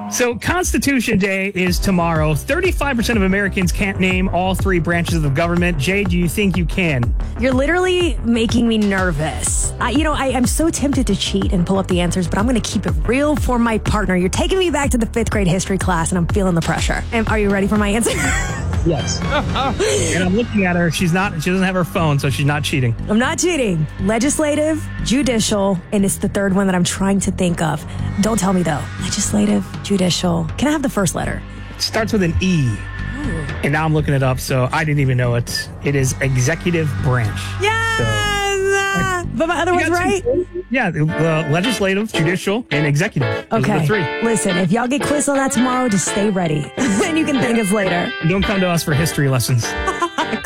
So Constitution Day is tomorrow. 35% of Americans can't name all three branches of the government. Jay, do you think you can? You're literally making me nervous. I'm so tempted to cheat and pull up the answers, but I'm going to keep it real for my partner. You're taking me back to the 5th grade history class, and I'm feeling the pressure. Are you ready for my answer? Yes. And I'm looking at her. She doesn't have her phone, so she's not cheating. I'm not cheating. Legislative, judicial, and it's the third one that I'm trying to think of. Don't tell me, though. Legislative, judicial. Can I have the first letter? It starts with an E. Ooh. And now I'm looking it up, so I didn't even know it. It is executive branch. Yes! But my other one's right? Yeah, the legislative, judicial, and executive. Those are the three. Listen, if y'all get quizzed on that tomorrow, just stay ready. And you can thank us later. Don't come to us for history lessons.